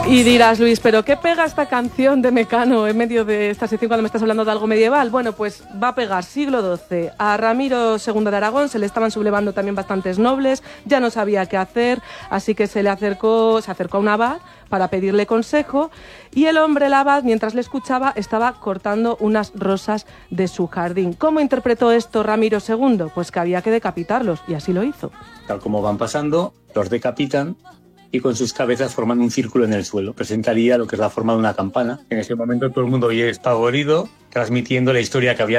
Y dirás, Luis, ¿pero qué pega esta canción de Mecano en medio de esta sección cuando me estás hablando de algo medieval? Bueno, pues va a pegar siglo XII. A Ramiro II de Aragón se le estaban sublevando también bastantes nobles, ya no sabía qué hacer, así que se acercó a un abad para pedirle consejo, y el hombre, el abad, mientras le escuchaba, estaba cortando unas rosas de su jardín. ¿Cómo interpretó esto Ramiro II? Pues que había que decapitarlos, y así lo hizo. Tal como van pasando, los decapitan y con sus cabezas forman un círculo en el suelo. Presentaría lo que es la forma de una campana. En ese momento todo el mundo oye espavorido, transmitiendo la historia que había